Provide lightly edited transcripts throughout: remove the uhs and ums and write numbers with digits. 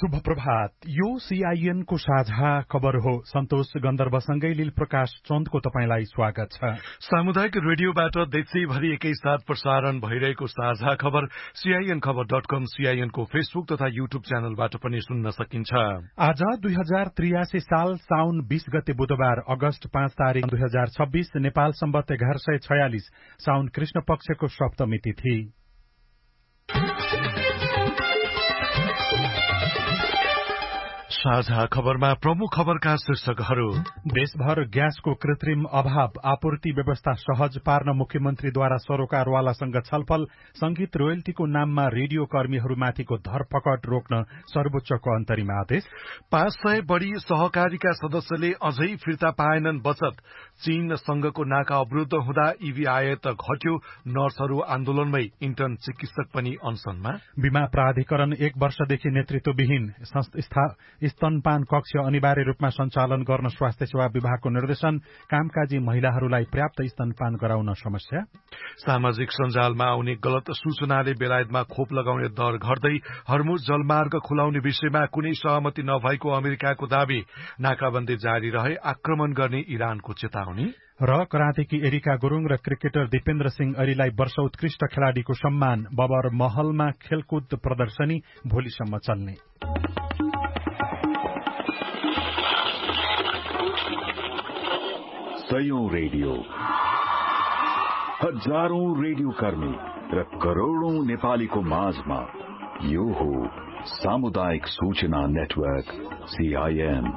शुभ प्रभात। यो सीआईएन को साझा खबर हो। सन्तोष गन्धर्वसँगै लील प्रकाश चन्दको तपाईंलाई स्वागत छ। सामुदायिक रेडियोबाट देशैभरि एकैसाथ प्रसारण भइरहेको साझा खबर CINखबर.com, CIN को फेसबुक तथा युट्युब च्यानलबाट पनि सुन्न सकिन्छ। आज 2083 साल साउन 20 गते बुधबार, अगस्त 5 तारिक 2026, नेपाल सम्वत 1146 साउन कृष्ण पक्षको सप्तमी तिथि। साझा खबरमा प्रमुख खबरका शीर्षकहरू। देशभर ग्यासको कृत्रिम अभाव, आपूर्ति व्यवस्था सहज पार्न मुख्यमन्त्रीद्वारा सरोकारवालासँग छलफल। संगीत रोयल्टीको नाममा रेडियो कर्मीहरूमाथिको धरपकड रोक्न सर्वोच्चको अन्तरिम आदेश। 500 बढ़ी सहकारीका सदस्यले अझै फिर्ता पाएनन् बचत। चीन संघको नाका अवरुद्ध हुँदा ईभी आयात घट्यो। नर्सहरू आन्दोलनमै, इन्टर्न चिकित्सक पनि अनसनमा। बीमा प्राधिकरण 1 वर्षदेखि नेतृत्वविहीन। स्तनपान कक्ष अनिवार्य रूपमा सञ्चालन गर्न स्वास्थ्य सेवा विभागको निर्देशन। कामकाजी महिलाहरूलाई पर्याप्त स्तनपान गराउन समस्या। सामाजिक सञ्जालमा आउने गलत सूचनाले बेलायतमा खोप लगाउने दर घट्दै। हर्मुज जलमार्ग खुलाउने विषयमा कुनै सहमति नभएको अमेरिकाको दावी। नाकाबन्दी जारी रहे आक्रमण गर्ने इरानको चेतावनी। र करातेकी एरिका गुरूङ र क्रिकेटर दिपेन्द्र सिंह ऐरीलाई वर्ष उत्कृष्ट खेलाड़ीको सम्मान। बबर महलमा खेलकुद प्रदर्शनी भोलिसम्म चल्ने। सयौं रेडियो, हजारौं रेडियो कर्मी र करोड़ौं नेपालीको माझमा यो हो सामुदायिक सूचना नेटवर्क CIN।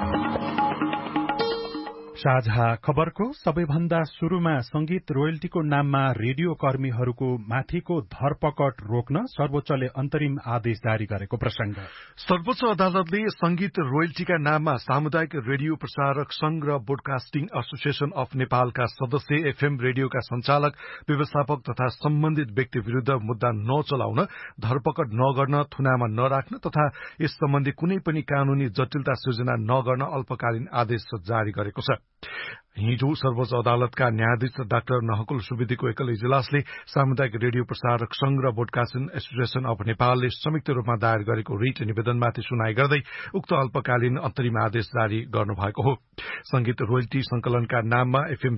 साझा खबरको सबैभन्दा शुरूमा संगीत रोयल्टीको नाममा रेडियो कर्मीहरूको माथिको धरपकड रोक्न सर्वोच्चले अन्तरिम आदेश जारी गरेको प्रसंग। सर्वोच्च अदालतले संगीत रोयल्टीका नाममा सामुदायिक रेडियो प्रसारक संघ र ब्रोडकास्टिङ एसोसिएशन अफ नेपालका सदस्य, एफएम रेडियोका संचालक, व्यवस्थापक तथा सम्बन्धित व्यक्ति विरूद्ध मुद्दा नचलाउन, धरपकड नगर्न, थुनामा नराख्न तथा यस सम्बन्धी कुनै पनि कानूनी जटिलता सृजना नगर्न अल्पकालीन आदेश जारी गरेको छ। हिजो सर्वोच्च अदालतका न्यायाधीश डाक्टर नहकुल सुवेदीको एकल इजलासले सामुदायिक रेडियो प्रसारक संघ र ब्रोडकास्टिङ एसोसिएशन अफ नेपालले संयुक्त रूपमा दायर गरेको रिट निवेदनमाथि सुनाई गर्दै उक्त अल्पकालीन अन्तरिम आदेश जारी गर्नुभएको हो। संगीत रोयल्टी संकलनका नाममा एफएम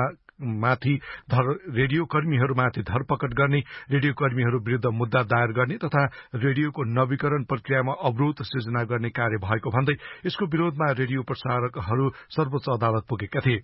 रेडियो कर्मीहरूमाथि धरपकड गर्ने, रेडियो कर्मीहरू विरूद्ध मुद्दा दायर गर्ने तथा रेडियोको नवीकरण प्रक्रियामा अवरोध सृजना गर्ने कार्य भएको भन्दै यसको विरोधमा रेडियो प्रसारकहरू सर्वोच्च अदालत पुगेका थिए।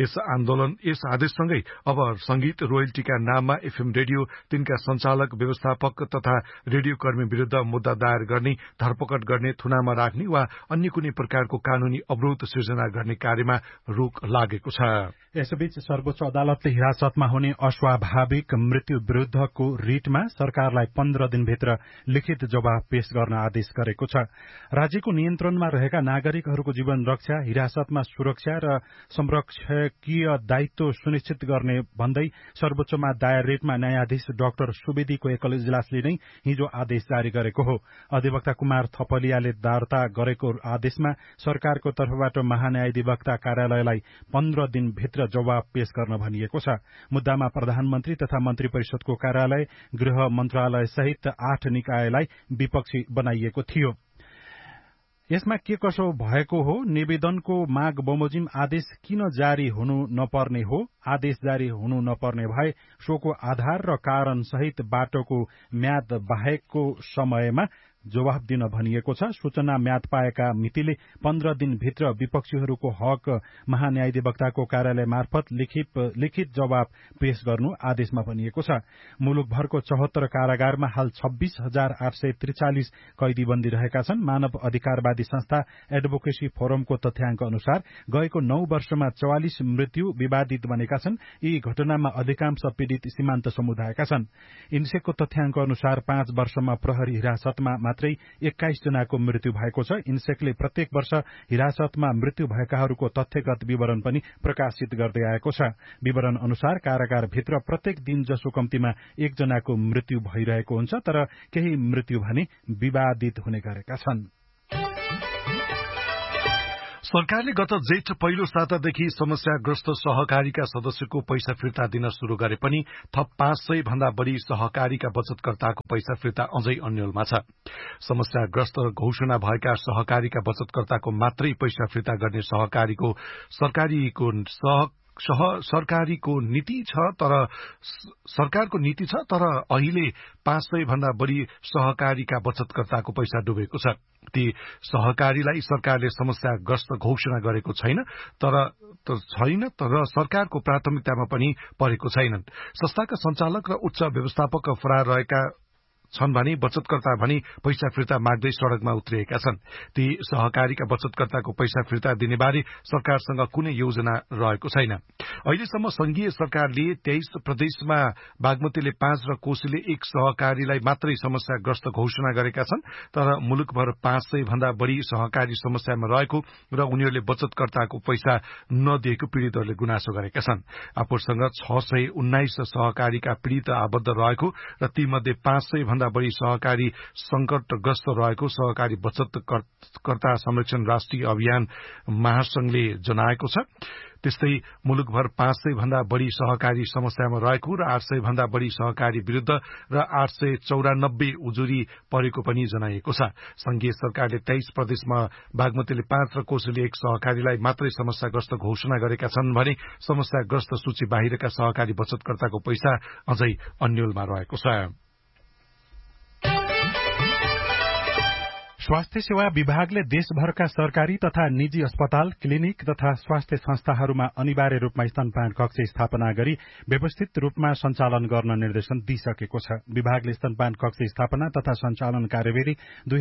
यस आदेशसँगै अब संगीत रोयल्टीका नाममा एफएम रेडियो, तिनका संचालक, व्यवस्थापक तथा रेडियो कर्मी विरूद्ध मुद्दा दायर गर्ने, धरपकड गर्ने, थुनामा राख्ने वा अन्य कुनै प्रकारको कानूनी अवरोध सृजना गर्ने कार्यमा रोक लागेको छ। यसैबीच सर्वोच्च अदालतले हिरासतमा हुने अस्वाभाविक मृत्यु विरूद्धको रिटमा सरकारलाई 15 दिनभित्र लिखित जवाब पेश गर्न आदेश गरेको छ। राज्यको नियन्त्रणमा रहेका नागरिकहरूको जीवन रक्षा, हिरासतमा सुरक्षा र संरक्षकीय दायित्व सुनिश्चित गर्ने भन्दै सर्वोच्चमा दायर रिटमा न्यायाधीश डाक्टर सुवेदीको एकल इजलासले नै हिजो आदेश जारी गरेको हो। अधिवक्ता कुमार थपलियाले दर्ता गरेको आदेशमा सरकारको तर्फबाट महान्यायाधिवक्ता कार्यालयलाई 15 दिनभित्र जवाब पेश गर्न भनिएको छ। मुद्दामा प्रधानमन्त्री तथा मन्त्री परिषदको कार्यालय, गृह मन्त्रालय सहित 8 निकायलाई विपक्षी बनाइएको थियो। यसमा के कसो भएको हो? निवेदनको माग बमोजिम आदेश किन जारी हुनु नपर्ने हो? आदेश जारी हुनु नपर्ने भए सोको आधार र कारण सहित बाटोको म्याद बाहेकको समयमा जवाब दिन भनिएको छ। सूचना म्याद पाएका मितिले 15 दिनभित्र विपक्षीहरूको हक महान्यायाधिवक्ताको कार्यालय मार्फत लिखित जवाब पेश गर्नु आदेशमा भनिएको छ। मुलुकभरको 74 कारागारमा हाल 26,843 कैदीबन्दी रहेका छन्। मानव अधिकारवादी संस्था एडभोकेसी फोरमको तथ्याङ्क अनुसार गएको 9 वर्षमा 44 मृत्यु विवादित बनेका छन्। यी घटनामा अधिकांश पीड़ित सीमान्त समुदायका छन्। इन्सेकको तथ्याङ्क अनुसार 5 वर्षमा प्रहरी हिरासतमा मात्रै 21 जनाको मृत्यु भएको छ। इन्सेकले प्रत्येक वर्ष हिरासतमा मृत्यु भएकाहरूको तथ्यगत विवरण पनि प्रकाशित गर्दै आएको छ। विवरण अनुसार कारागारभित्र प्रत्येक दिन जसो कम्तीमा 1 जनाको मृत्यु भइरहेको हुन्छ, तर केही मृत्यु भने विवादित हुने गरेका छन्। सरकारले गत जेठ पहिलो सातादेखि समस्याग्रस्त सहकारीका सदस्यको पैसा फिर्ता दिन शुरू गरे पनि थप 500 भन्दा बढ़ी सहकारीका बचतकर्ताको पैसा फिर्ता अझै अन्यलमा छ। समस्याग्रस्त घोषणा भएका सहकारीका बचतकर्ताको मात्रै पैसा फिर्ता गर्ने सरकारको नीति छ तर अहिले 500 भन्दा बढी सहकारीका बचतकर्ताको पैसा डुबेको छ। ती सहकारीलाई सरकारले समस्याग्रस्त घोषणा गरेको छैन तर सरकारको प्राथमिकतामा पनि परेको छैनन्। संस्थाका सञ्चालक र उच्च व्यवस्थापक फरार रहेका छन् भने बचतकर्ता भने पैसा फिर्ता माग्दै सड़कमा उत्रिएका छन्। ती सहकारीका बचतकर्ताको पैसा फिर्ता दिने बारे सरकारसँग कुनै योजना रहेको छैन। अहिलेसम्म संघीय सरकारले 23 प्रदेशमा बागमतीले 5 र कोशीले 1 सहकारीलाई मात्रै समस्याग्रस्त घोषणा गरेका छन्। तर मुलुकभर 500 भन्दा बढी सहकारी समस्यामा रहेको र उनीहरूले बचतकर्ताको पैसा नदिएको पीड़ितहरूले गुनासो गरेका छन्। आफूसँग 619 सहकारीका पीड़ित आबद्ध रहेको र तीमध्ये 500 भन्दा बढी सहकारी संकटग्रस्त रहेको सहकारी बचतकर्ता संरक्षण राष्ट्रिय अभियान महासंघले जनाएको छ। त्यस्तै मुलुकभर 500 भन्दा बढी सहकारी समस्यामा रहेको र 800 भन्दा बढी सहकारी विरूद्ध र 894 उजुरी परेको पनि जनाइएको छ। संघीय सरकारले 23 प्रदेशमा बागमतीले 5 र कोशीले 1 सहकारीलाई मात्रै समस्याग्रस्त घोषणा गरेका छन् भने समस्याग्रस्त सूची बाहिरका सहकारी बचतकर्ताको पैसा अझै अन्यलमा रहेको छ। स्वास्थ्य सेवा विभागले देशभरका सरकारी तथा निजी अस्पताल, क्लिनिक तथा स्वास्थ्य संस्थाहरूमा अनिवार्य रूपमा स्तनपान कक्ष स्थापना गरी व्यवस्थित रूपमा सञ्चालन गर्न निर्देशन दिइसकेको छ। विभागले स्तनपान कक्ष स्थापना तथा सञ्चालन कार्यविधि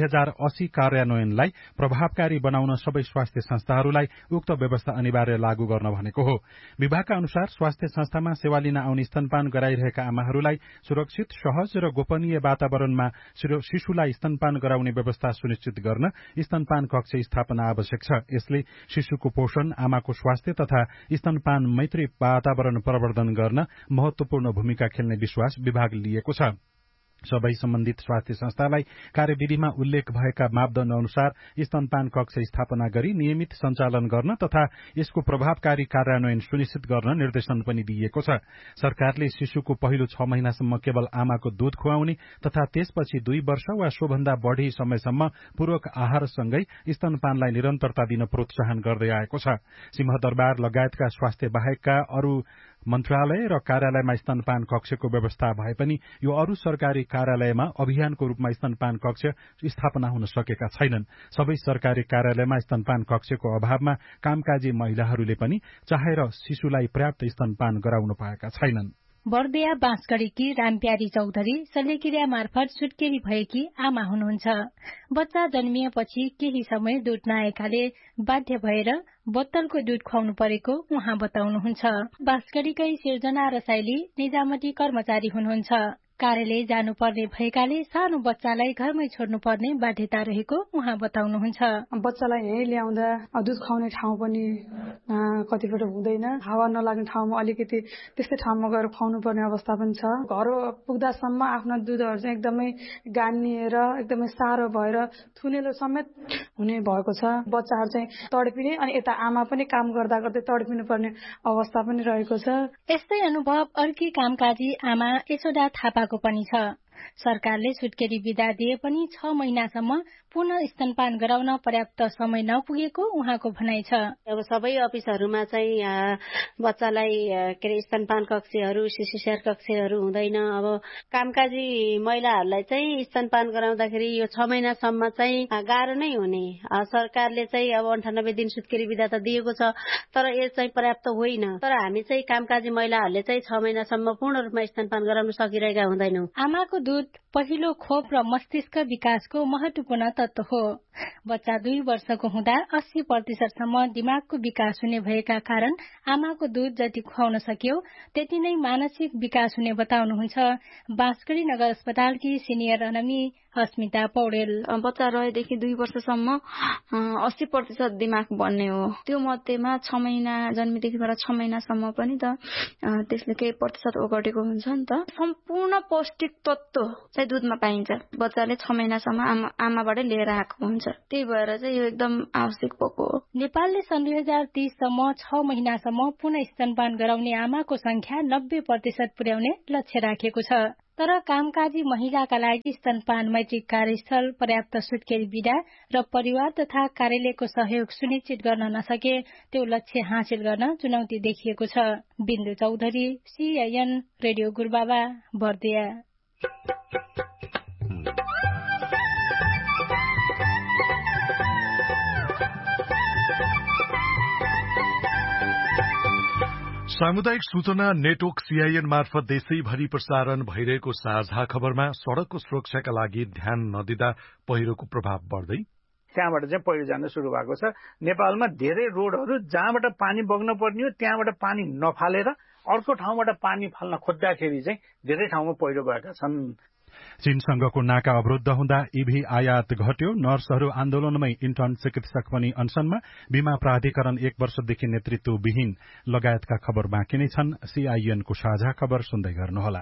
2080 कार्यान्वयनलाई प्रभावकारी बनाउन सबै स्वास्थ्य संस्थाहरूलाई उक्त व्यवस्था अनिवार्य लागू गर्न भनेको हो। विभागका अनुसार स्वास्थ्य संस्थामा सेवा लिन आउने स्तनपान गराइरहेका आमाहरूलाई सुरक्षित, सहज र गोपनीय वातावरणमा शिशुलाई स्तनपान गराउने व्यवस्था सुनिश्चित गर्न स्तनपान कक्ष स्थापना आवश्यक छ। यसले शिशुको पोषण, आमाको स्वास्थ्य तथा स्तनपान मैत्री वातावरण प्रवर्धन गर्न महत्वपूर्ण भूमिका खेल्ने विश्वास विभागले लिएको छ। सबै सम्बन्धित स्वास्थ्य संस्थालाई कार्यविधिमा उल्लेख भएका मापदण्ड अनुसार स्तनपान कक्ष स्थापना गरी नियमित सञ्चालन गर्न तथा यसको प्रभावकारी कार्यान्वयन सुनिश्चित गर्न निर्देशन पनि दिइएको छ। सरकारले शिशुको पहिलो 6 महिनासम्म केवल आमाको दूध खुवाउने तथा त्यसपछि 2 वर्ष वा सोभन्दा बढ़ी समयसम्म पूरक आहारसँगै स्तनपानलाई निरन्तरता दिन प्रोत्साहन गर्दै आएको छ। सिंहदरबार लगायतका स्वास्थ्य बाहेकका अरू मन्त्रालय र कार्यालयमा स्तनपान कक्षको व्यवस्था भए पनि यो अरू सरकारी कार्यालयमा अभियानको रूपमा स्तनपान कक्ष स्थापना हुन सकेका छैनन्। सबै सरकारी कार्यालयमा स्तनपान कक्षको अभावमा कामकाजी महिलाहरूले पनि चाहेर शिशुलाई पर्याप्त स्तनपान गराउन पाएका छैनन्। बर्दिया बाँसगढीकी रामप्यारी चौधरी शल्यक्रिया मार्फत सुत्केरी भएकी आमा हुनुहुन्छ। बच्चा जन्मिएपछि केही समय दूध नआएकाले बाध्य भएर बोतलको दूध खुवाउनु परेको उहाँ बताउनुहुन्छ। बाँसगढीकै सिर्जना रसाइली निजामती कर्मचारी हुनुहुन्छ। कार्यालय जानुपर्ने भएकाले सानो बच्चालाई घरमै छोड्नु पर्ने बाध्यता रहेको उहाँ बताउनुहुन्छ। बच्चालाई यही ल्याउँदा दूध खुवाउने ठाउँ पनि कतिपल्ट हुँदैन, हावा नलाग्ने ठाउँमा अलिकति त्यस्तै ठाउँमा गएर खुवाउनु पर्ने अवस्था पनि छ। घर पुग्दासम्म आफ्नो दुधहरू चाहिँ एकदमै गानिएर एकदमै साह्रो भएर थुनेलो समेत हुने भएको छ। बच्चाहरू चाहिँ तडपिने अनि यता आमा पनि काम गर्दा गर्दै तडपिनु पर्ने अवस्था पनि रहेको छ। यस्तै अनुभव अर्की कामकाजी आमा यशोदा थापाको पनि छ। सरकारले सुत्केरी बिदा दिए पनि 6 महिनासम्म पुनः स्तनपान गराउन पर्याप्त समय नपुगेको उहाँको भनाइ छ। अब सबै अफिसहरूमा चाहिँ बच्चालाई स्तनपान कक्षहरू, शिशु स्याहार कक्षहरू हुँदैन। अब कामकाजी महिलाहरूलाई चाहिँ स्तनपान गराउँदाखेरि यो 6 महिनासम्म चाहिँ गाह्रो नै हुने। सरकारले चाहिँ अब 98 दिन सुत्केरी बिदा त दिएको छ, तर यो चाहिँ पर्याप्त होइन। तर हामी चाहिँ कामकाजी महिलाहरूले चाहिँ 6 महिनासम्म पूर्ण रूपमा स्तनपान गराउन सकिरहेका हुँदैनौँ। आमाको दूध पहिलो खोप र मस्तिष्क विकासको महत्वपूर्ण तत्व हो। बच्चा 2 वर्षको हुँदा 80% सम्म दिमागको विकास हुने भएका कारण आमाको दूध जति खुवाउन सकियो त्यति नै मानसिक विकास हुने बताउनुहुन्छ बाँसगढी नगर अस्पतालकी सिनियर अनमी अस्मिता पौडेल। बच्चा रहेदेखि 2 वर्षसम्म 80% दिमाग बन्ने हो। त्यो मध्येमा 6 महिना जन्मेदेखि 6 महिनासम्म पनि त त्यसले केही प्रतिशत ओगटेको हुन्छ नि त। सम्पूर्ण पौष्टिक तत्व चाहिँ दुधमा पाइन्छ। बच्चाले 6 महिनासम्म आमाबाटै लिएर आएको हुन्छ। त्यही भएर चाहिँ यो एकदम आवश्यक भएको हो। नेपालले सन् 2030 सम्म 6 महिनासम्म पुनः स्तनपान गराउने आमाको संख्या 90% पुर्याउने लक्ष्य राखेको छ। तर कामकाजी महिलाका लागि स्तनपान मैत्रिक कार्यस्थल, पर्याप्त सुत्केरी बिदा र परिवार तथा कार्यालयको सहयोग सुनिश्चित गर्न नसके त्यो लक्ष्य हासिल गर्न चुनौती देखिएको छ। बिन्दु चौधरी, CIN रेडियो गुरुबाबा, बर्दिया। सामुदायिक सूचना नेटवर्क CIN मार्फत देशैभरि प्रसारण भइरहेको साझा खबरमा सड़कको सुरक्षाका लागि ध्यान नदिँदा पहिरोको प्रभाव बढ्दै, त्यहाँबाट चाहिँ पहिरो जान सुरु भएको छ। नेपालमा धेरै रोडहरू जहाँबाट पानी बग्न पर्ने हो त्यहाँबाट पानी नफालेर अर्को ठाउँबाट पानी फाल्न खोज्दाखेरि चाहिँ धेरै ठाउँमा पहिरो गएका छन्। चीनसँगको नाका अवरुद्ध हुँदा EV आयात घट्यो, नर्सहरू आन्दोलनमै, इन्टर्न चिकित्सक पनि अनसनमा, बीमा प्राधिकरण 1 वर्षदेखि नेतृत्वविहीन लगायतका खबर बाँकी नै छन्। CIN को साझा खबर सुन्दै गर्नुहोला।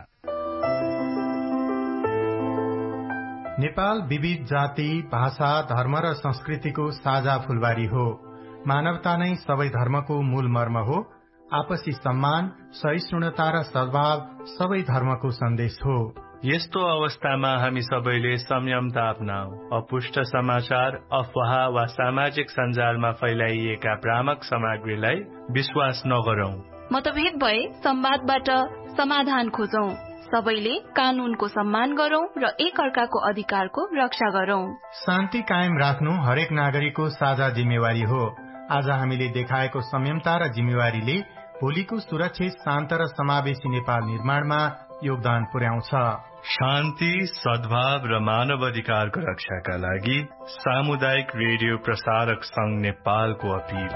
नेपाल विविध जाति, भाषा, धर्म र संस्कृतिको साझा फूलबारी हो। मानवता नै सबै धर्मको मूल मर्म हो। आपसी सम्मान, सहिष्णुता र सद्भाव सबै धर्मको सन्देश हो। यस्तो अवस्थामा हामी सबैले संयमता अपनाऊ। अपुष्ट समाचार, अफवाह वा सामाजिक सञ्जालमा फैलाइएका भ्रामक सामग्रीलाई विश्वास नगरौं। मतभेद भए संवादबाट समाधान खोजौं। सबैले कानूनको सम्मान गरौं र एक अर्काको अधिकारको रक्षा गरौं। शान्ति कायम राख्नु हरेक नागरिकको साझा जिम्मेवारी हो। आज हामीले देखाएको संयमता र जिम्मेवारीले भोलिको सुरक्षित, शान्त र समावेशी नेपाल निर्माणमा योगदान पुर्याउँछ। शान्ति, सद्भाव र मानव अधिकारको रक्षाका लागि सामुदायिक रेडियो प्रसारक संघ नेपालको अपील।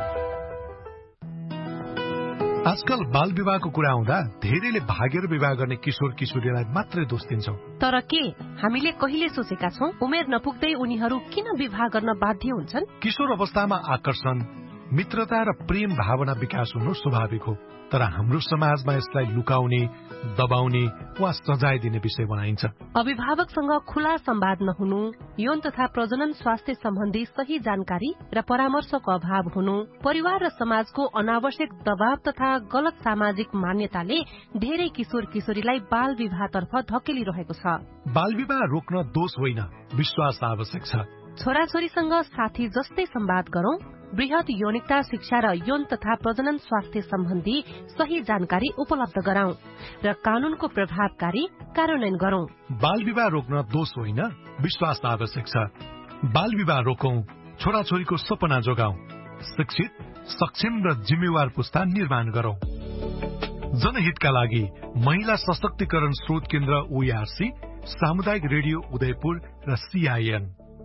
आजकल बाल विवाहको कुरा आउँदा धेरैले भागेर विवाह गर्ने किशोर किशोरीलाई मात्रै दोष दिन्छौं। तर के हामीले कहिले सोचेका छौं उमेर नपुग्दै उनीहरू किन विवाह गर्न बाध्य हुन्छन्? किशोर अवस्थामा आकर्षण, मित्रता र प्रेम भावना विकास हुनु स्वाभाविक हो। तर हाम्रो समाजमा यसलाई लुकाउने, दबाउने वा सजाय दिने विषय बनाइन्छ। अभिभावकसँग खुला संवाद नहुनु, यौन तथा प्रजनन स्वास्थ्य सम्बन्धी सही जानकारी र परामर्शको अभाव हुनु, परिवार र समाजको अनावश्यक दबाव तथा गलत सामाजिक मान्यताले धेरै किशोर किशोरीलाई बाल विवाहतर्फ धकेलिरहेको छ। बाल विवाह रोक्न दोष होइन, विश्वास आवश्यक छ। छोराछोरीसँग साथी जस्तै संवाद गरौं, वृहत यौनिकता शिक्षा र यौन तथा प्रजनन स्वास्थ्य सम्बन्धी सही जानकारी उपलब्ध गराउँ र कानूनको प्रभावकारी कार्यान्वयन गरौं। बाल विवाह रोक्न दोष होइन, विश्वास आवश्यक छ। बाल विवाह रोकौं, छोराछोरीको सपना जोगाउँ, शिक्षित, सक्षम र जिम्मेवार पुस्ता निर्माण गरौं। जनहितका लागि महिला सशक्तिकरण स्रोत केन्द्र OARC, सामुदायिक रेडियो उदयपुर र CIN।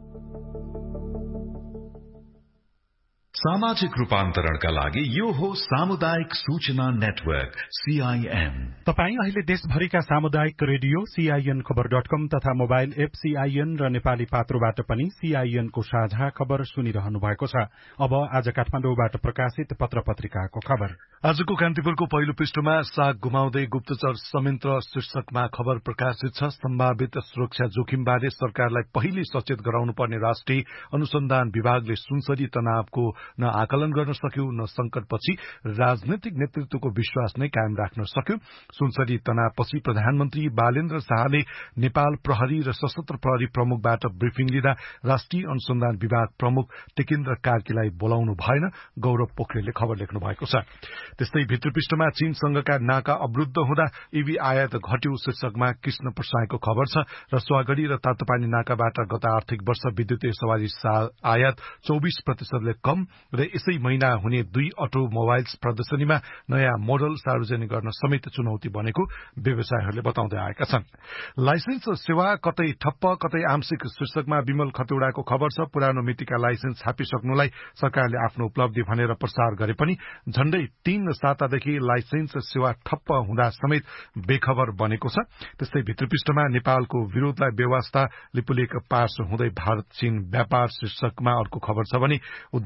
सामाजिक रूपान्तरणका लागि यो हो सामुदायिक सूचना नेटवर्क CIN। तपाई अहिले देशभरिका सामुदायिक रेडियो CINखबर.com तथा मोबाइल एप CIN र नेपाली पात्रोबाट पनि CIN को साझा खबर सुनिरहनु भएको छ। अब आज काठमाडौँबाट प्रकाशित पत्र पत्रिकाको खबर। आजको कान्तिपुरको पहिलो पृष्ठमा साग गुमाउँदै गुप्तचर संयन्त्र शीर्षकमा खबर प्रकाशित छ। सम्भावित सुरक्षा जोखिमबारे सरकारलाई पहिले सचेत गराउनु पर्ने राष्ट्रिय अनुसन्धान विभागले सुनसरी तनावको न आकलन गर्न सक्यो, न संकटपछि राजनैतिक नेतृत्वको विश्वास नै कायम राख्न सक्यो। सुनसरी तनावपछि प्रधानमन्त्री बालेन्द्र शाहले नेपाल प्रहरी र सशस्त्र प्रहरी प्रमुखबाट ब्रिफिङ लिँदा राष्ट्रिय अनुसन्धान विभाग प्रमुख टेकेन्द्र कार्कीलाई बोलाउनु भएन, गौरव पोखरेलले खबर लेख्नु भएको छ। त्यस्तै भित्र पृष्ठमा चीनसँगका नाका अवरुद्ध हुँदा EV आयात घट्यो शीर्षकमा कृष्ण प्रसाईको खबर छ। रसुवागढ़ी र तातोपानी नाकाबाट गत आर्थिक वर्ष विद्युतीय सवारी आयात 24% कम र यसै महिना हुने 2 अटोमोबाइल्स प्रदर्शनीमा नयाँ मोडल सार्वजनिक गर्न समेत चुनौती बनेको व्यवसायीहरूले बताउँदै आएका छन्। लाइसेन्स सेवा कतै ठप्प कतै आंशिक शीर्षकमा विमल खतौडाको खबर छ। पुरानो मितिका लाइसेन्स छापिसक्नुलाई सरकारले आफ्नो उपलब्धि भनेर प्रचार गरे पनि झण्डै 3 सातादेखि लाइसेन्स सेवा ठप्प हुँदा समेत बेखबर बनेको छ। त्यस्तै भित्र पृष्ठमा नेपालको विरोधलाई व्यवस्था लिपुलेख पास हुँदै भारत चीन व्यापार शीर्षकमा अर्को खबर छ भने उद्योगी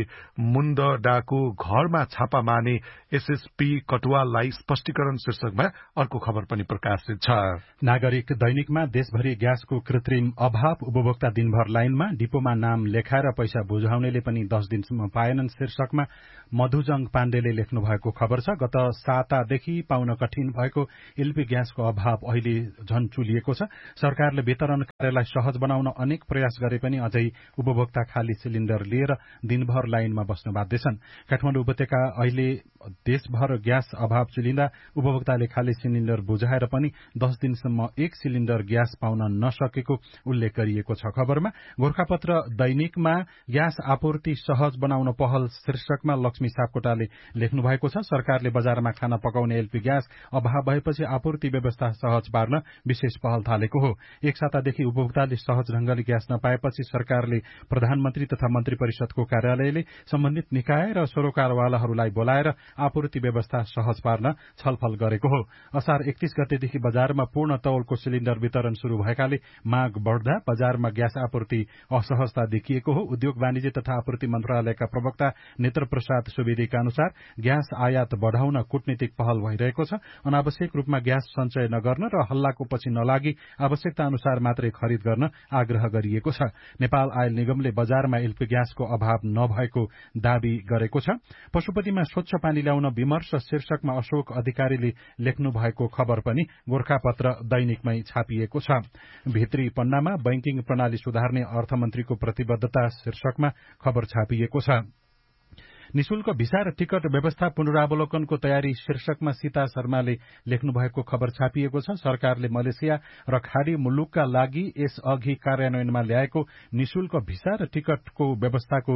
मुन्दडाको घरमा छापा मार्ने एसएसपी कटुवाललाई स्पष्टीकरण शीर्षकमा अर्को खबर पनि प्रकाशित छ। नागरिक दैनिकमा देशभरि ग्यासको कृत्रिम अभाव, उपभोक्ता दिनभर लाइनमा, डिपोमा नाम लेखाएर पैसा बुझाउनेले पनि 10 दिनसम्म पाएनन् शीर्षकमा मधुजङ पाण्डेले लेख्नु भएको खबर छ। गत सातादेखि पाउन कठिन भएको एलपी ग्यासको अभाव अहिले झन चुलिएको छ। सरकारले वितरण कार्यलाई सहज बनाउन अनेक प्रयास गरे पनि अझै उपभोक्ता खाली सिलिण्डर लिएर दिनभर लाइनमा बस्न बाध्य छन्। काठमाडौँ उपत्यका अहिले देशभर ग्यास अभाव चुलिँदा उपभोक्ताले खाली सिलिण्डर बुझाएर पनि 10 दिनसम्म 1 सिलिण्डर ग्यास पाउन नसकेको उल्लेख गरिएको छ। खबरमा गोरखापत्र दैनिकमा ग्यास आपूर्ति सहज बनाउन पहल शीर्षकमा लक्ष्मी सापकोटाले लेख्नु भएको छ। सरकारले बजारमा खाना पकाउने एलपी ग्यास अभाव भएपछि आपूर्ति व्यवस्था सहज पार्न विशेष पहल थालेको हो। एक सातादेखि उपभोक्ताले सहज ढंगले ग्यास नपाएपछि सरकारले प्रधानमन्त्री तथा मन्त्री परिषदको कार्यालयले सम्बन्धित निकाय र सरोकारवालाहरूलाई बोलाएर आपूर्ति व्यवस्था सहज पार्न छलफल गरेको हो। असार 31 गतेदेखि बजारमा पूर्ण तौलको सिलिण्डर वितरण शुरू भएकाले माग बढ्दा बजारमा ग्यास आपूर्ति असहजता देखिएको हो। उद्योग वाणिज्य तथा आपूर्ति मन्त्रालयका प्रवक्ता नेत्र प्रसाद सुवेदीका अनुसार ग्यास आयात बढ़ाउन कूटनीतिक पहल भइरहेको छ। अनावश्यक रूपमा ग्यास सञ्चय नगर्न र हल्लाको पछि नलागी आवश्यकता अनुसार मात्रै खरिद गर्न आग्रह गरिएको छ। नेपाल आयल निगमले बजारमा एलपी ग्यासको अभाव नभएको दावी गरेको छ। पशुपतिमा स्वच्छ पानी ल्याउन विमर्श शीर्षकमा अशोक अधिकारीले लेख्नु भएको खबर पनि गोरखापत्र दैनिकमै छापिएको छ। भित्री पन्नामा बैंकिङ प्रणाली सुधार्ने अर्थमन्त्रीको प्रतिबद्धता शीर्षकमा खबर छापिएको छ। निशुल्क भिसा र टिकट व्यवस्था पुनरावलोकनको तयारी शीर्षकमा सीता शर्माले लेख्नु भएको खबर छापिएको छ। सरकारले मलेसिया र खाडी मुलुकका लागि यसअघि कार्यान्वयनमा ल्याएको निशुल्क भिसा र टिकटको व्यवस्थाको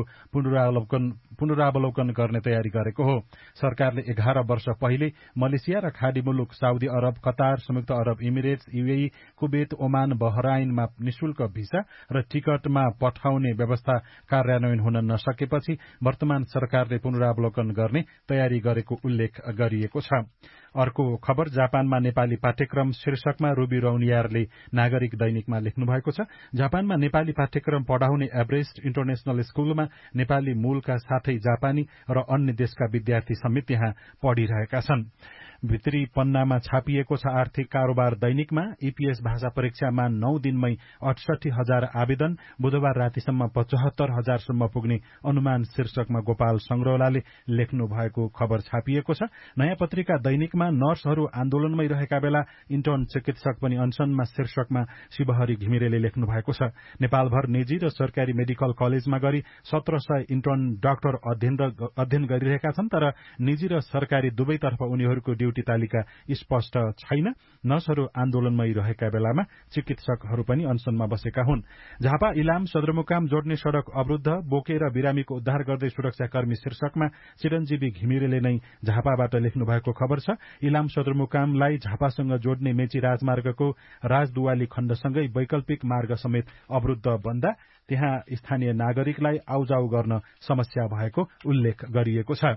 पुनरावलोकन गर्ने तयारी गरेको हो। सरकारले 11 वर्ष पहिले मलेसिया र खाडी मुलुक साउदी अरब, कतार, संयुक्त अरब इमिरेट्स, यूएई, कुवेत, ओमान, बहराइनमा निशुल्क भिसा र टिकटमा पठाउने व्यवस्था कार्यान्वयन हुन नसकेपछि वर्तमान सरकारले पुनरावलोकन गर्ने तयारी गरेको उल्लेख गरिएको छ। अर्को खबर जापानमा नेपाली पाठ्यक्रम शीर्षकमा रुबी रौनियारले नागरिक दैनिकमा लेख्नु भएको छ। जापानमा नेपाली पाठ्यक्रम पढ़ाउने एभरेस्ट इन्टरनेशनल स्कूलमा नेपाली मूलका साथै जापानी र अन्य देशका विद्यार्थी समेत यहाँ पढ़िरहेका छन्। भित्री पन्नामा छापिएको छ। आर्थिक कारोबार दैनिकमा ईपीएस भाषा परीक्षामा 9 दिनमै 68,000 आवेदन, बुधबार रातिसम्म 75,000 पुग्ने अनुमान शीर्षकमा गोपाल संग्रौलाले लेख्नु भएको खबर छापिएको छ। नयाँ पत्रिका दैनिकमा नर्सहरू आन्दोलनमै रहेका बेला इन्टर्न चिकित्सक पनि अनसनमा शीर्षकमा शिवहरी घिमिरेले लेख्नु भएको छ। नेपालभर निजी र सरकारी मेडिकल कलेजमा गरी 1700 इन्टर्न डाक्टर अध्ययन गरिरहेका छन्, तर निजी र सरकारी दुवैतर्फ उनीहरूको ड्युटी तालिका स्पष्ट छैन। नर्सहरू आन्दोलनमै रहेका बेलामा चिकित्सकहरू पनि अनसनमा बसेका हुन्। झापा इलाम सदरमुकाम जोड्ने सड़क अवरुद्ध, बोकेर बिरामीको उद्धार गर्दै सुरक्षाकर्मी शीर्षकमा चिरञ्जीवी घिमिरेले नै झापाबाट लेख्नु भएको खबर छ। इलाम सदरमुकामलाई झापासँग जोड्ने मेची राजमार्गको राजदुवाली खण्डसँगै वैकल्पिक मार्ग समेत अवरुद्ध बन्दा त्यहाँ स्थानीय नागरिकलाई आउजाउ गर्न समस्या भएको उल्लेख गरिएको छ।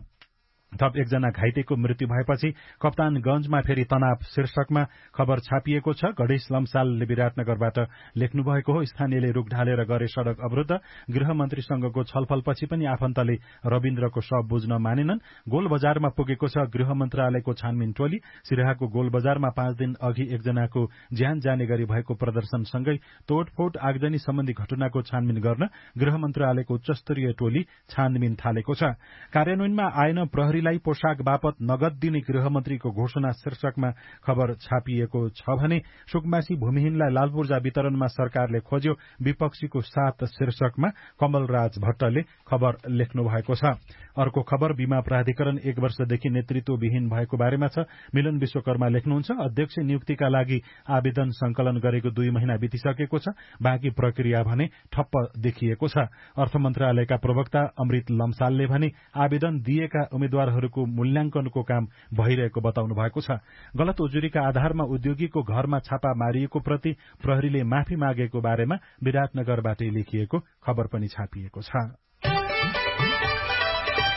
थप एकजना घाइतेको मृत्यु भएपछि कप्तानगंजमा फेरि तनाव शीर्षकमा खबर छापिएको छ। गणेश लम्सालले विराटनगरबाट लेख्नु भएको हो। स्थानीयले रुख ढालेर गरे सड़क अवरुद्ध, गृहमन्त्रीसँगको छलफलपछि पनि आफन्तले रविन्द्रको शव बुझ्न मानेनन्। गोल बजारमा पुगेको छ गृह मन्त्रालयको छानबिन टोली। सिराहाको गोल बजारमा 5 दिन अघि एकजनाको ज्यान जाने गरी भएको प्रदर्शनसँगै तोडफोड आगजनी सम्बन्धी घटनाको छानबिन गर्न गृह मन्त्रालयको उच्चस्तरीय टोली छानबिन थालेको छ। कार्यान्वयनमा आएन प्रहरी पोशाक बापत नगद दिने गृहमन्त्रीको घोषणा शीर्षकमा खबर छापिएको छ भने सुकमासी भूमिहीनलाई लालपूर्जा वितरणमा सरकारले खोज्यो, विपक्षीको साथ शीर्षकमा कमलराज भट्टले खबर लेख्नु भएको छ। अर्को खबर बीमा प्राधिकरण 1 वर्षदेखि नेतृत्वविहीन भएको बारेमा छ। मिलन विश्वकर्मा लेख्नुहुन्छ, अध्यक्ष नियुक्तिका लागि आवेदन संकलन गरेको 2 महिना बितिसकेको छ, बाँकी प्रक्रिया भने ठप्प देखिएको छ। अर्थ मन्त्रालयका प्रवक्ता अमृत लम्सालले भने आवेदन दिएका उम्मेद्वारहरूको मूल्याङ्कनको काम भइरहेको बताउनु भएको छ। गलत उजुरीका आधारमा उद्योगीको घरमा छापा मारिएको प्रति प्रहरीले माफी मागेको बारेमा विराटनगरबाटै लेखिएको खबर पनि छापिएको छ।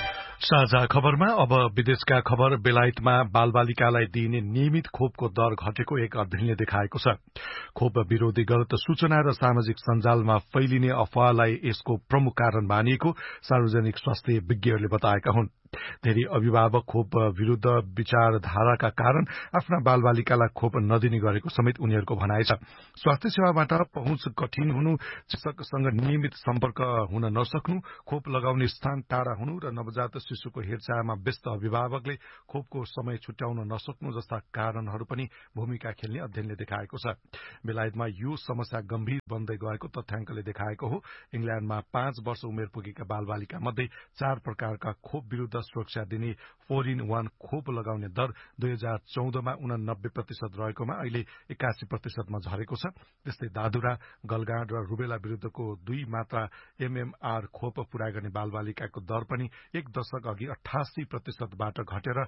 साझा खबरमा अब विदेशका खबर। बेलायतमा बालबालिकालाई दिइने नियमित खोपको दर घटेको एक अध्ययनले देखाएको छ। खोप विरोधी गलत सूचना र सामाजिक सञ्जालमा फैलिने अफवाहलाई यसको प्रमुख कारण मानिएको सार्वजनिक स्वास्थ्य विज्ञहरूले बताएका हुन्। धेरै अभिभावक खोप विरूद्ध विचारधाराका कारण आफ्ना बालबालिकालाई खोप नदिने गरेको समेत उनीहरूको भनाइ छ। स्वास्थ्य सेवाबाट पहुँच कठिन हुनु, चिकित्सकसँग नियमित सम्पर्क हुन नसक्नु, खोप लगाउने स्थान टाढा हुनु र नवजात शिशुको हेरचाहमा व्यस्त अभिभावकले खोपको समय छुट्याउन नसक्नु जस्ता कारणहरू पनि भूमिका खेल्ने अध्ययनले देखाएको छ। बेलायतमा यो समस्या गम्भीर बन्दै गएको तथ्याङ्कले देखाएको हो। इंग्ल्याण्डमा 5 वर्ष उमेर पुगेका बालबालिका मध्ये 4 प्रकारका खोप विरूद्ध सुरक्षा दिने 4-in-1 खोप लगाउने दर 2014 मा 89% रहेकोमा अहिले 81% झरेको छ। त्यस्तै दादुरा, गलगाँड र रुबेला विरूद्धको 2 मात्रा MMR खोप पूरा गर्ने बालबालिकाको दर पनि एक दशक अघि 88% घटेर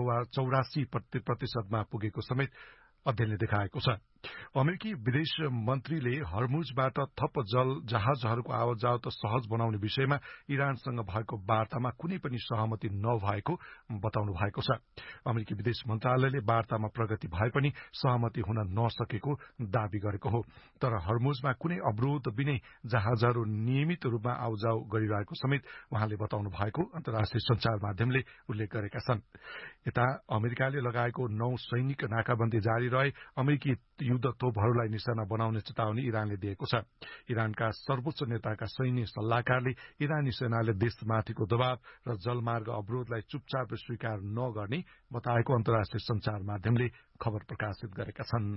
84% मा पुगेको समेत अध्ययनले देखाएको छ। अमेरिकी विदेश मन्त्रीले हर्मुजबाट थप जहाजहरूको आवतजावत सहज बनाउने विषयमा इरानसँग भएको वार्तामा कुनै पनि सहमति नभएको बताउनु भएको छ। अमेरिकी विदेश मन्त्रालयले वार्तामा प्रगति भए पनि सहमति हुन नसकेको दावी गरेको हो। तर हर्मुजमा कुनै अवरोध बिनै जहाजहरू नियमित रूपमा आउजाउ गरिरहेको समेत उहाँले बताउनु भएको अन्तर्राष्ट्रिय सञ्चार माध्यमले उल्लेख गरेका छन्। यता अमेरिकाले लगाएको 9 सैनिक नाकाबन्दी जारी रहे अमेरिकी युद्ध तोपहरूलाई निशाना बनाउने चेतावनी इरानले दिएको छ। इरानका सर्वोच्च नेताका सैन्य सल्लाहकारले इरानी सेनाले देशमाथिको दबाव र जलमार्ग अवरोधलाई चुपचाप स्वीकार नगर्ने बताएको अन्तर्राष्ट्रिय सञ्चार माध्यमले खबर प्रकाशित गरेका छन्।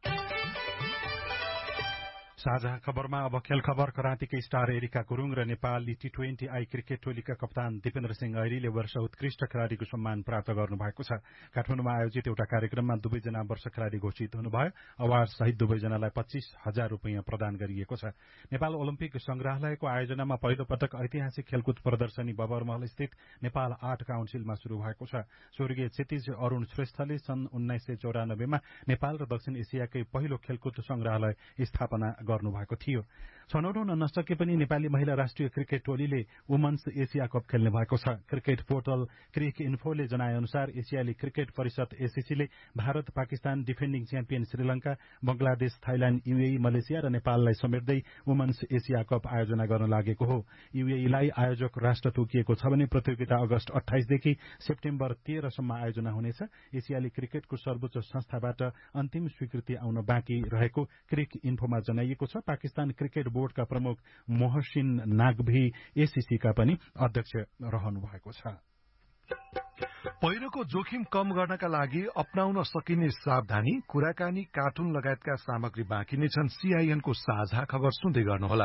साझा खबरमा अब खेल खबर। कराँतीकै स्टार एरिका गुरुङ र नेपाली T20I क्रिकेट टोलीका कप्तान दिपेन्द्र सिंह ऐरीले वर्ष उत्कृष्ट खेलाड़ीको सम्मान प्राप्त गर्नुभएको छ। काठमाडौँमा आयोजित एउटा कार्यक्रममा दुवैजना वर्ष खेलाड़ी घोषित हुनुभयो। अवार्ड सहित दुवैजनालाई 25,000 रुपियाँ प्रदान गरिएको छ। नेपाल ओलम्पिक संग्रहालयको आयोजनामा पहिलो पटक ऐतिहासिक खेलकुद प्रदर्शनी बबरमहल स्थित नेपाल आर्ट काउन्सिलमा शुरू भएको छ। स्वर्गीय क्षितिज अरूण श्रेष्ठले सन् 1994 मा नेपाल र दक्षिण एसियाकै पहिलो खेलकुद संग्रहालय स्थापना गर्नुभएको थियो। छनौट हुन नसके पनि नेपाली महिला राष्ट्रिय क्रिकेट टोलीले वुमन्स एसिया कप खेल्ने भएको छ। क्रिकेट पोर्टल क्रिक इन्फोले जनाए अनुसार एसियाली क्रिकेट परिषद एसीसीले Bharat, Pakistan, defending champion Sri Lanka, Bangladesh, Thailand, UAE, Malaysia र नेपाललाई समेट्दै वुमन्स एसिया कप आयोजना गर्न लागेको हो। यूएईलाई आयोजक राष्ट्र तोकिएको छ भने प्रतियोगिता अगस्त 28 देखि सेप्टेम्बर 13 सम्म आयोजना हुनेछ। एसियाली क्रिकेटको सर्वोच्च संस्थाबाट अन्तिम स्वीकृति आउन बाँकी रहेको क्रिक इन्फोमा जनाइएको छ। पाकिस्तान क्रिकेट बोर्डका प्रमुख मोहसिन नागभी एसीसीका पनि अध्यक्ष रहनु भएको छ। पहिरोको जोखिम कम गर्नका लागि अपनाउन सकिने सावधानी, कुराकानी, कार्टुन लगायतका सामग्री बाँकी नै छन्। सीआईएनको साझा खबर सुन्दै गर्नुहोला।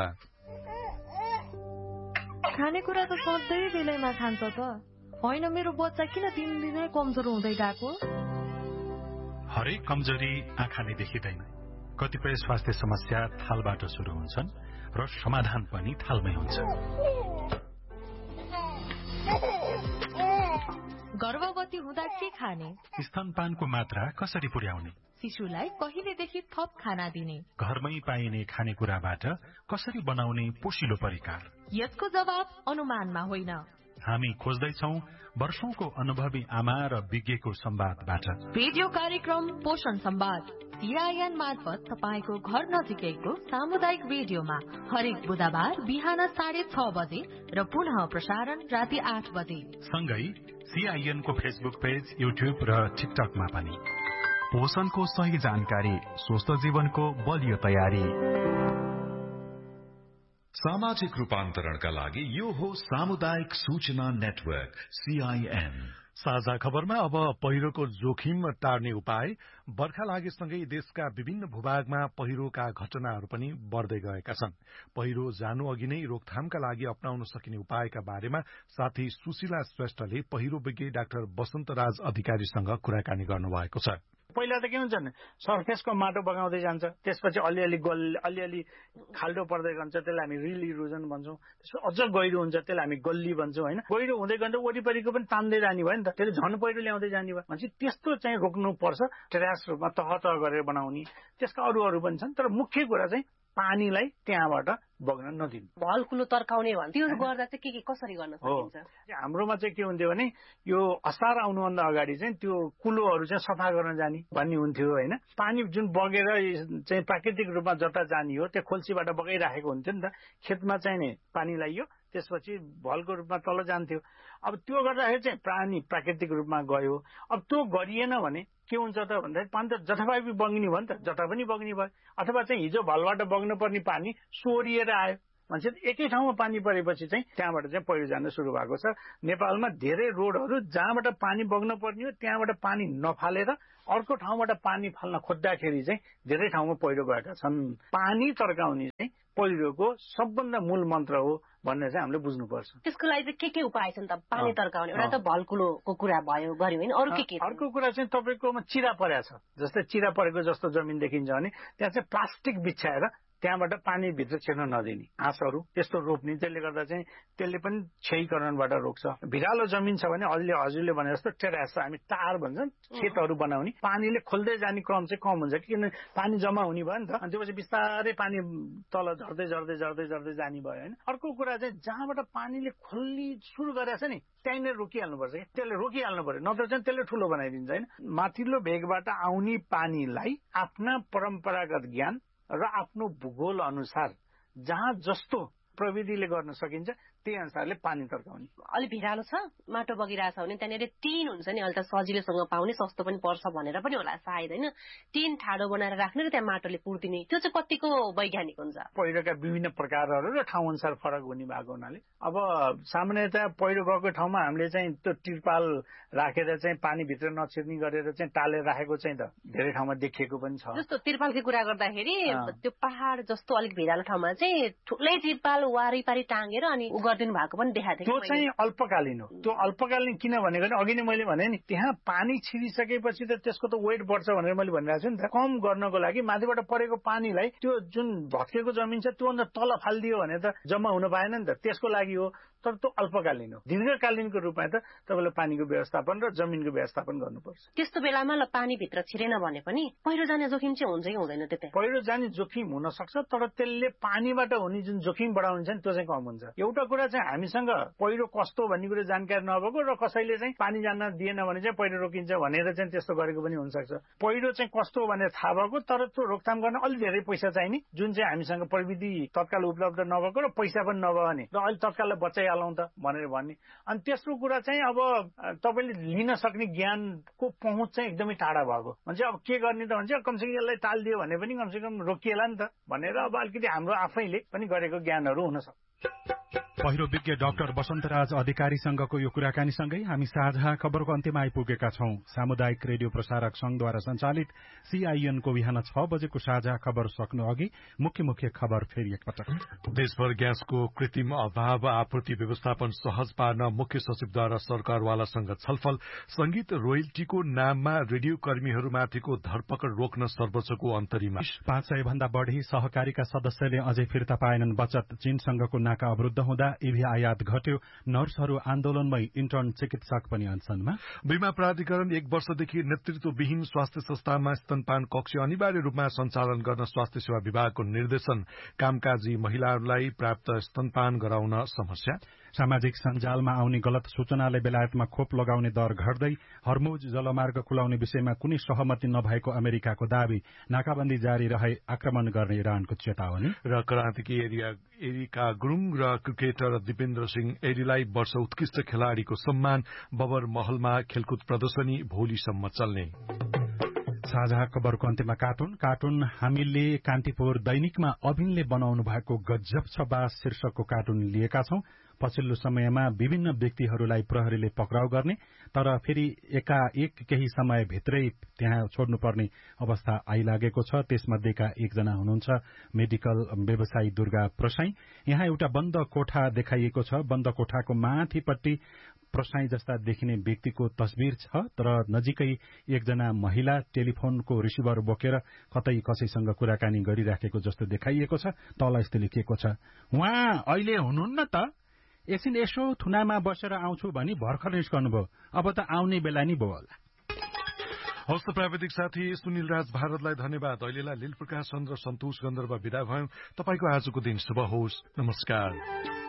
खानेकुरा त सधैँ बेलैमा खान्छ त होइन, मेरो बच्चा किन दिनदिनै कमजोर हुँदै गएको? हरेक कमजोरी आँखाले देखिँदैन। कतिपय स्वास्थ्य समस्या थालबाट शुरू हुन्छन् र समाधान पनि थालमै हुन्छ। गर्भवती हुँदा के खाने? स्तनपानको मात्रा कसरी पुर्याउने? शिशुलाई कहिलेदेखि थप खाना दिने? घरमै पाइने खानेकुराबाट कसरी बनाउने पोषिलो परिकार? यसको जवाब अनुमानमा होइन। हामी खोज्दैछौं वर्षौंको अनुभवी आमा र विज्ञको संवादबाट। रेडियो कार्यक्रम पोषण संवाद सीआईएन मार्फत तपाईको घर नजिकैको सामुदायिक रेडियोमा हरेक बुधबार बिहान 6:30 बजे र पुनः प्रसारण राति 8 बजे। सँगै सीआईएन को फेसबुक पेज, युट्युब र टिकटकमा पनि। पोषणको सही जानकारी, स्वस्थ जीवनको बलियो तयारी। सामाजिक रूपान्तरणका लागि यो हो सामुदायिक सूचना नेटवर्क सीआईएन। साझा खबरमा अब पहिरोको जोखिम टार्ने उपाय। बर्खा लागेसँगै देशका विभिन्न भूभागमा पहिरोका घटनाहरू पनि बढ्दै गएका छन्। पहिरो जानु अघि नै रोकथामका लागि अपनाउन सकिने उपायका बारेमा साथी सुशीला श्रेष्ठले पहिरो विज्ञ डाक्टर वसन्तराज अधिकारीसँग कुराकानी गर्नुभएको छ। पहिला त के हुन्छ भने सर्फेसको माटो बगाउँदै जान्छ, त्यसपछि अलिअलि खाल्डो पर्दै जान्छ, त्यसलाई हामी रिल इरोजन भन्छौँ। त्यसपछि अझ गहिरो हुन्छ, त्यसलाई हामी गल्ली भन्छौँ होइन। गहिरो हुँदै गन्छ वरिपरिको पनि तान्दै जाने भयो नि त, त्यसले झन् पहिरो ल्याउँदै जाने भयो भनेपछि त्यस्तो चाहिँ रोक्नु पर्छ। टेरास रूपमा तह गरेर बनाउने, त्यसका अरू पनि छन्। तर मुख्य कुरा चाहिँ पानीलाई त्यहाँबाट बग्न नदिनु। भलकुलो तर्काउने भन्छ त्यो गर्दा चाहिँ के कसरी गर्न सकिन्छ? हाम्रोमा चाहिँ के हुन्थ्यो भने यो असार आउनुभन्दा अगाडि चाहिँ त्यो कुलोहरू चाहिँ सफा गर्न जाने भन्ने हुन्थ्यो होइन। पानी जुन बगेर चाहिँ प्राकृतिक रूपमा जता जाने हो त्यो खोल्सीबाट बगाइराखेको हुन्थ्यो नि त। खेतमा चाहिँ नि पानी लगाइयो त्यसपछि भलको रूपमा तल जान्थ्यो। अब त्यो गर्दाखेरि चाहिँ पानी प्राकृतिक रूपमा गयो। अब त्यो गरिएन भने के हुन्छ त भन्दाखेरि पानी त जथाभावी बग्ने भयो नि त, जता पनि बग्ने भयो। अथवा चाहिँ हिजो भलबाट बग्न पर्ने पानी सोरिएर आयो मान्छे एकै ठाउँमा पानी परेपछि चाहिँ त्यहाँबाट चाहिँ पहिरो जान सुरु भएको छ। नेपालमा धेरै रोडहरू जहाँबाट पानी बग्न पर्ने हो त्यहाँबाट पानी नफालेर अर्को ठाउँबाट पानी फाल्न खोज्दाखेरि चाहिँ धेरै ठाउँमा पहिरो गएका छन्। पानी तर्काउने चाहिँ पहिरोको सबभन्दा मूल मन्त्र हो भन्ने चाहिँ हामीले बुझ्नुपर्छ। त्यसको लागि चाहिँ के उपाय छन् त? पानी तर्काउने एउटा त भलकुलोको कुरा भयो गर्यो होइन, अरू के? अर्को कुरा चाहिँ तपाईँकोमा चिरा परेको छ, जस्तै चिरा परेको जस्तो जमिन देखिन्छ भने त्यहाँ चाहिँ प्लास्टिक बिछाएर त्यहाँबाट पानी भित्र छिर्न नदिने, हाँसहरू त्यस्तो रोप्ने। त्यसले गर्दा चाहिँ त्यसले पनि क्षयीकरणबाट रोक्छ। भिरालो जमिन छ भने अहिले हजुरले भने जस्तो टेरास हामी टार भन्छन् खेतहरू बनाउने, पानीले खोल्दै जाने क्रम चाहिँ कम हुन्छ किन पानी जम्मा हुने भयो नि त। अनि त्यसपछि बिस्तारै पानी तल झर्दै झर्दै झर्दै झर्दै जाने भयो होइन। अर्को कुरा चाहिँ जहाँबाट पानीले खोल्ने सुरु गरेछ नि त्यहीँनिर रोकिहाल्नुपर्छ कि, त्यसले रोकिहाल्नु पर्यो, नत्र चाहिँ त्यसले ठुलो बनाइदिन्छ होइन। माथिल्लो भेगबाट आउने पानीलाई आफ्ना परम्परागत ज्ञान र आफ्नो भूगोल अनुसार जहाँ जस्तो प्रविधिले गर्न सकिन्छ त्यही अनुसारले पानी तर्काउने। अलि भिरालो छ, माटो बगिरहेछ भने त्यहाँनिर टिन हुन्छ नि, अहिले त सजिलोसँग पाउने सस्तो पनि पर्छ भनेर पनि होला सायद होइन। टिन ठाडो बनाएर राख्ने र त्यहाँ माटोले पुर्दिने, त्यो चाहिँ कतिको वैज्ञानिक हुन्छ? पहिरोका विभिन्न प्रकारहरू र ठाउँ अनुसार फरक हुने भएको हुनाले अब सामान्यतया पहिरो गएको ठाउँमा हामीले चाहिँ त्यो तिरपाल राखेर चाहिँ पानीभित्र नछिर्ने गरेर चाहिँ टालेर राखेको चाहिँ त धेरै ठाउँमा देखिएको पनि छ। जस्तो तिरपालको कुरा गर्दाखेरि त्यो पहाड जस्तो अलिक भिरालो ठाउँमा चाहिँ ठुलै तिरपाल वारिपारि टाँगेर अनि दिनु भएको पनि देखाएको थियो। त्यो चाहिँ अल्पकालीन हो। त्यो अल्पकालीन किन भनेको अघि नै मैले भने नि त्यहाँ पानी छिरिसकेपछि त त्यसको त वेट बढ्छ भनेर मैले भनिरहेको छु नि त। कम गर्नको लागि माथिबाट परेको पानीलाई त्यो जुन भत्केको जमिन छ त्योभन्दा तल फालिदियो भने त जम्मा हुन पाएन नि त, त्यसको लागि हो। तर त्यो अल्पकालीन हो। दीर्घकालीनको रूपमा त तपाईँले पानीको व्यवस्थापन र जमिनको व्यवस्थापन गर्नुपर्छ। त्यस्तो बेलामा ल पानीभित्र छिरेन भने पनि पहिरो जाने जोखिम चाहिँ हुन्छ कि हुँदैन? त्यतै पहिरो जाने जोखिम हुन सक्छ, तर त्यसले पानीबाट हुने जुन जोखिम बढाउनु छ नि त्यो चाहिँ कम हुन्छ। एउटा कुरा चाहिँ हामीसँग पहिरो कस्तो भन्ने कुरा जानकारी नभएको र कसैले चाहिँ पानी जान दिएन भने चाहिँ पहिरो रोकिन्छ भनेर चाहिँ त्यस्तो गरेको पनि हुनसक्छ। पहिरो चाहिँ कस्तो भनेर थाहा भएको तर त्यो रोकथाम गर्न अलि धेरै पैसा चाहिने, जुन चाहिँ हामीसँग प्रविधि तत्काल उपलब्ध नभएको र पैसा पनि नभयो भने र अहिले तत्काललाई बचाइहालौँ त भनेर भन्ने। अनि तेस्रो कुरा चाहिँ अब तपाईँले लिन सक्ने ज्ञानको पहुँच चाहिँ एकदमै टाढा भएको भन्छ। अब के गर्ने त भन्छ कमसेकम यसलाई टालिदियो भने पनि कमसेकम रोकिएला नि त भनेर अब अलिकति हाम्रो आफैले पनि गरेको ज्ञानहरू हुन सक्छ। पहिरो विज्ञ डाक्टर वसन्तराज अधिकारीसँगको यो कुराकानीसँगै हामी साझा खबरको अन्त्यमा आइपुगेका छौं। सामुदायिक रेडियो प्रसारक संघद्वारा सञ्चालित CIN को बिहान 6 बजेको साझा खबर सक्नु अघि मुख्य मुख्य खबर फेरि एकपटक। देशभर ग्यासको कृत्रिम अभाव आपूर्ति व्यवस्थापन सहज पार्न मुख्य सचिवद्वारा सरकारवालासँग छलफल। संगीत रोयल्टीको नाममा रेडियो कर्मीहरूमाथिको धरपकड रोक्न सर्वोच्चको अन्तरिम। 500 भन्दा बढ़ी सहकारीका सदस्यले अझै फिर्ता पाएनन् बचत। चीनसँगको नाका अवरुद्ध हुँदा ईभी आयात घट्यो। नर्सहरू आन्दोलनमै, इन्टर्न चिकित्सक पनि अनसनमा। बीमा प्राधिकरण 1 वर्षदेखि नेतृत्वविहीन स्वास्थ्य संस्थामा स्तनपान कक्ष अनिवार्य रूपमा सञ्चालन गर्न स्वास्थ्य सेवा विभागको निर्देशन। कामकाजी महिलाहरूलाई प्राप्त स्तनपान गराउन समस्या। सामाजिक सञ्जालमा आउने गलत सूचनाले बेलायतमा खोप लगाउने दर घट्दै। हर्मुज जलमार्ग खुलाउने विषयमा कुनै सहमति नभएको अमेरिकाको दावी। नाकाबन्दी जारी रहे आक्रमण गर्ने इरानको चेतावनी। र क्रान्तिकी एरिका गुरुङ र क्रिकेटर दिपेन्द्र सिंह एरीलाई वर्ष उत्कृष्ट खेलाड़ीको सम्मान। बबर महलमा खेलकुद प्रदर्शनी भोलिसम्म चल्ने। साझा खबरको अन्त्यमा कार्टुन हामीले कान्तिपुर दैनिकमा अभिनले बनाउनु भएको गजब छ बास शीर्षकको कार्टुन लिएका छौं। पछिल्लो समयमा विभिन्न व्यक्तिहरूलाई प्रहरीले पक्राउ गर्ने तर फेरि एकाएक केही समय भित्रै त्यहाँ छोड्नुपर्ने अवस्था आइलागेको छ। त्यसमध्येका एकजना हुनुहुन्छ मेडिकल व्यवसायी दुर्गा प्रसाई। यहाँ एउटा बन्द कोठा देखाइएको छ। बन्द कोठाको माथिपट्टि प्रसाई जस्ता देखिने व्यक्तिको तस्बिर छ तर नजिकै एकजना महिला टेलिफोनको रिसिभर बोकेर कतै कसैसँग कुराकानी गरिराखेको जस्तो देखाइएको छ। तल यस्तो लेखिएको छ, उहाँ अहिले हुनुहुन्न त, एकछिन यसो थुनामा बसेर आउँछु भनी भर्खर निस्कनुभयो, अब त आउने बेला नि भयो होला। हस्त प्राविधिक साथी सुनिल राज भारतलाई धन्यवाद। अहिलेलाई लील प्रकाश चन्द्र सन्तोष गन्धर्व विदा भयौं। तपाईको आजको दिन शुभ होस्। नमस्कार।